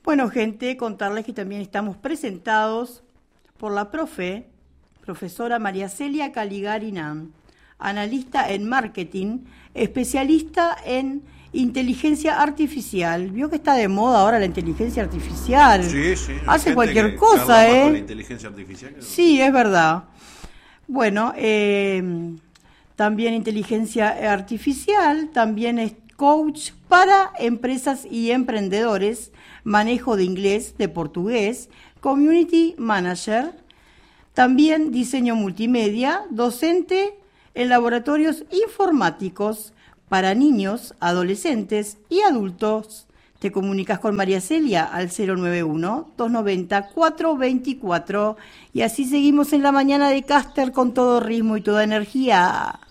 Bueno, gente, contarles que también estamos presentados por la profesora María Celia Caligarinán, analista en marketing, especialista en inteligencia artificial. Vio que está de moda ahora la inteligencia artificial. Sí. Hace cualquier cosa, con la inteligencia artificial. Sí, es verdad. Bueno, también inteligencia artificial, también es coach para empresas y emprendedores, manejo de inglés, de portugués, community manager, también diseño multimedia, docente en laboratorios informáticos para niños, adolescentes y adultos. Te comunicas con María Celia al 091-290-424 y así seguimos en la mañana de Caster con todo ritmo y toda energía.